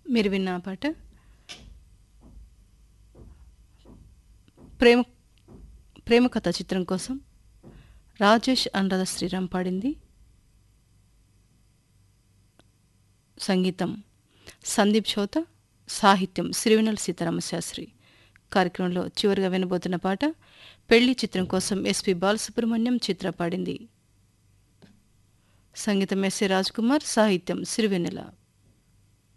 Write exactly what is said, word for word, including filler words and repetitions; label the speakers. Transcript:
Speaker 1: మీరు విన్న ఆ పాట ప్రేమ ప్రేమ కథ చిత్రం కోసం రాజేష్ అనురాధ శ్రీరామ్ పాడింది. సంగీతం సందీప్ చౌత, సాహిత్యం సిరివెన్నెల సీతారామశాస్త్రి. కార్యక్రమంలో చివరిగా వినబోతున్న పాట పెళ్లి చిత్రం కోసం ఎస్పి బాలసుబ్రహ్మణ్యం చిత్ర పాడింది. సంగీతం ఎస్ఏ రాజ్ కుమార్, సాహిత్యం సిరివెన్నెల.